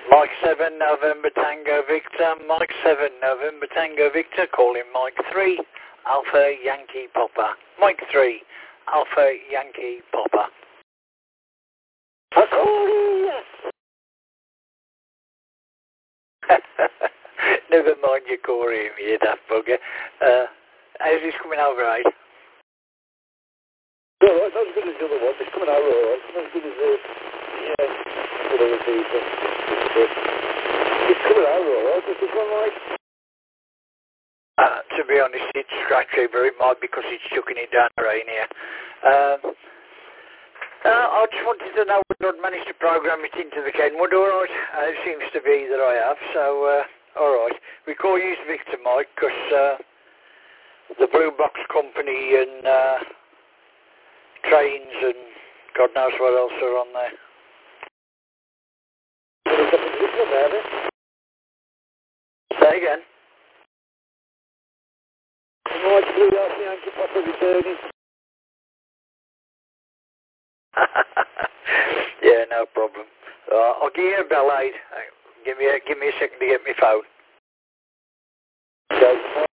Mike 7 November Tango Victor, Mike 7 November Tango Victor, calling Mike 3 Alpha Yankee Popper. Mike 3 Alpha Yankee Popper. I call you. Never mind your Corey, you daft bugger. How's this coming over, right? No, it's not as good as the other one. It's coming out alright. It's not as good as the... Yeah, the other people. It's coming out alright. Is this one right? To be honest, it's scratchy, but it might because it's chucking it down the rain here. I just wanted to know whether I'd managed to program it into the Kenwood, alright? It seems to be that I have, so, alright. We call you Victor Mike, because the Blue Box Company and trains and God knows what else are on there. Say again. Mike 3 Alpha Yankee Popper returning. Yeah, no problem. I'll give you a bell aid. Give me a second to get my phone. Okay.